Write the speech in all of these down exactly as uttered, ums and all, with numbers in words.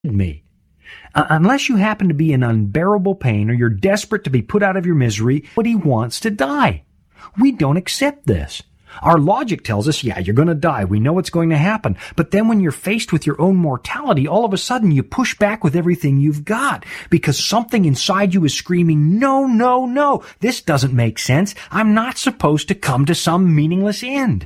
me. Uh, unless you happen to be in unbearable pain or you're desperate to be put out of your misery, nobody wants to die. We don't accept this. Our logic tells us, yeah, you're going to die. We know what's going to happen. But then when you're faced with your own mortality, all of a sudden you push back with everything you've got because something inside you is screaming, no, no, no, this doesn't make sense. I'm not supposed to come to some meaningless end.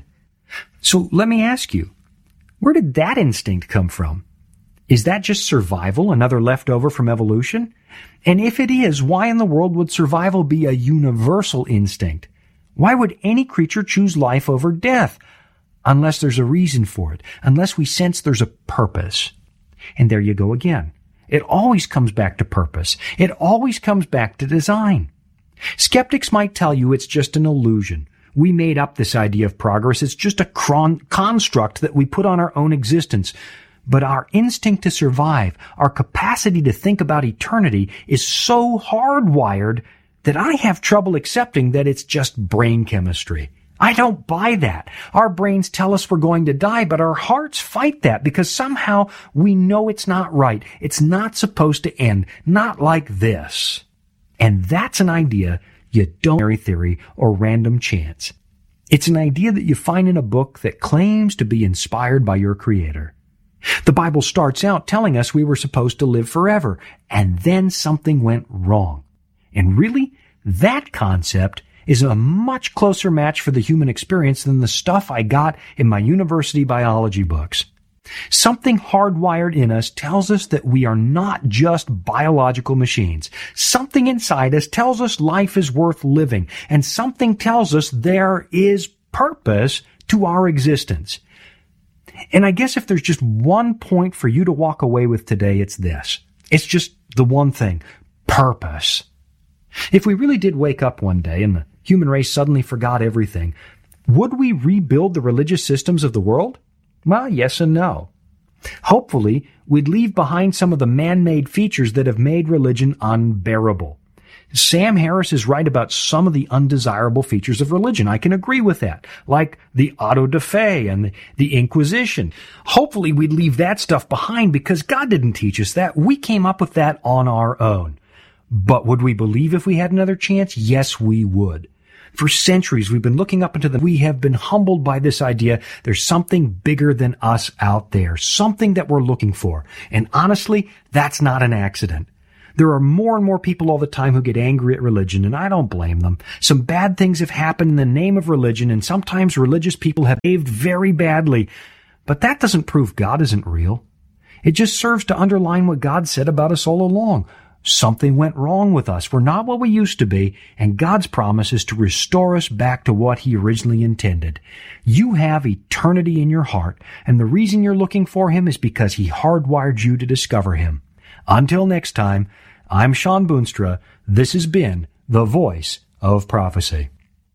So let me ask you, where did that instinct come from? Is that just survival, another leftover from evolution? And if it is, why in the world would survival be a universal instinct? Why would any creature choose life over death? Unless there's a reason for it, unless we sense there's a purpose. And there you go again. It always comes back to purpose. It always comes back to design. Skeptics might tell you it's just an illusion. We made up this idea of progress. It's just a cron- construct that we put on our own existence. But our instinct to survive, our capacity to think about eternity is so hardwired that I have trouble accepting that it's just brain chemistry. I don't buy that. Our brains tell us we're going to die, but our hearts fight that because somehow we know it's not right. It's not supposed to end, not like this. And that's an idea you don't marry theory or random chance. It's an idea that you find in a book that claims to be inspired by your Creator. The Bible starts out telling us we were supposed to live forever, and then something went wrong. And really, that concept is a much closer match for the human experience than the stuff I got in my university biology books. Something hardwired in us tells us that we are not just biological machines. Something inside us tells us life is worth living, and something tells us there is purpose to our existence. And I guess if there's just one point for you to walk away with today, it's this. It's just the one thing. Purpose. If we really did wake up one day and the human race suddenly forgot everything, would we rebuild the religious systems of the world? Well, yes and no. Hopefully, we'd leave behind some of the man-made features that have made religion unbearable. Sam Harris is right about some of the undesirable features of religion. I can agree with that, like the auto da fe and the, the Inquisition. Hopefully, we'd leave that stuff behind because God didn't teach us that. We came up with that on our own. But would we believe if we had another chance? Yes, we would. For centuries, we've been looking up into the, we have been humbled by this idea. There's something bigger than us out there, something that we're looking for. And honestly, that's not an accident. There are more and more people all the time who get angry at religion, and I don't blame them. Some bad things have happened in the name of religion, and sometimes religious people have behaved very badly. But that doesn't prove God isn't real. It just serves to underline what God said about us all along. Something went wrong with us. We're not what we used to be, and God's promise is to restore us back to what He originally intended. You have eternity in your heart, and the reason you're looking for Him is because He hardwired you to discover Him. Until next time, I'm Sean Boonstra. This has been The Voice of Prophecy.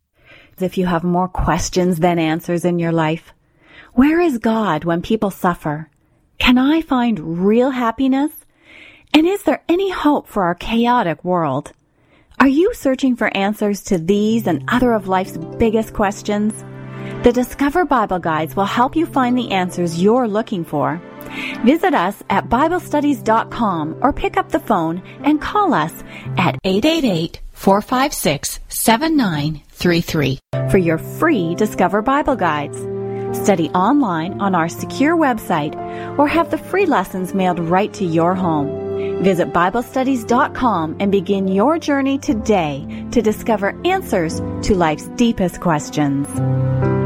If you have more questions than answers in your life, where is God when people suffer? Can I find real happiness? And is there any hope for our chaotic world? Are you searching for answers to these and other of life's biggest questions? The Discover Bible Guides will help you find the answers you're looking for. Visit us at Bible Studies dot com or pick up the phone and call us at eight eight eight, four five six, seven nine three three for your free Discover Bible Guides. Study online on our secure website or have the free lessons mailed right to your home. Visit Bible Studies dot com and begin your journey today to discover answers to life's deepest questions.